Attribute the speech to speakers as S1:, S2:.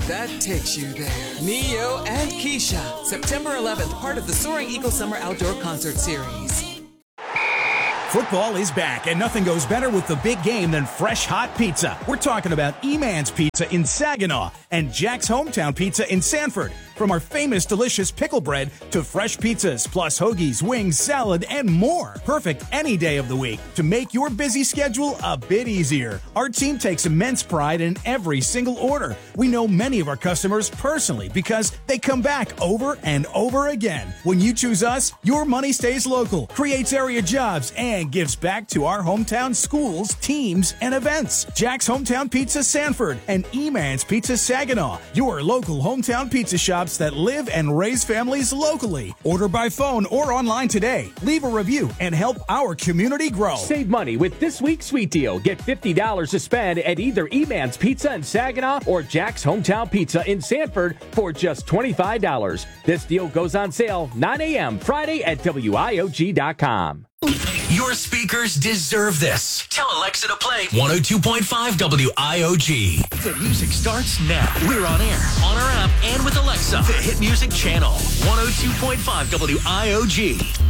S1: that takes you there. Neo and Keisha, September 11th, part of the Soaring Eagle Summer Outdoor Concert Series.
S2: Football is back, and nothing goes better with the big game than fresh, hot pizza. We're talking about E-Man's Pizza in Saginaw and Jack's Hometown Pizza in Sanford. From our famous, delicious pickle bread to fresh pizzas, plus hoagies, wings, salad, and more. Perfect any day of the week to make your busy schedule a bit easier. Our team takes immense pride in every single order. We know many of our customers personally because they come back over and over again. When you choose us, your money stays local, creates area jobs, and gives back to our hometown schools, teams, and events. Jack's Hometown Pizza Sanford and E-Man's Pizza Saginaw, your local hometown pizza shops that live and raise families locally. Order by phone or online today. Leave a review and help our community grow.
S3: Save money with this week's sweet deal. Get $50 to spend at either E-Man's Pizza in Saginaw or Jack's Hometown Pizza in Sanford for just $25. This deal goes on sale 9 a.m. Friday at WIOG.com.
S4: Your speakers deserve this. Tell Alexa to play 102.5 WIOG. The music starts now. We're on air, on our app, and with Alexa. The Hit Music Channel, 102.5 WIOG.